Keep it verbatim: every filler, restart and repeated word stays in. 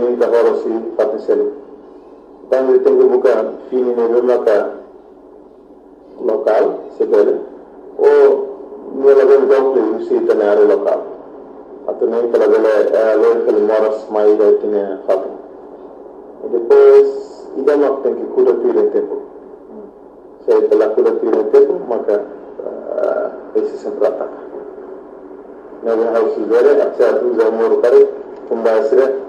ini ka horo si patisel tangi tengu buka fini ne maka lokal sebele o nela ben doble usi tanare lokal atau nem pela bela local pelo moras mais da tinha fato e depois ida não tem que cuidar do tempo se pela cuidar do tempo maka esse sempre ataca na house zero até tu já moro kare kumbasira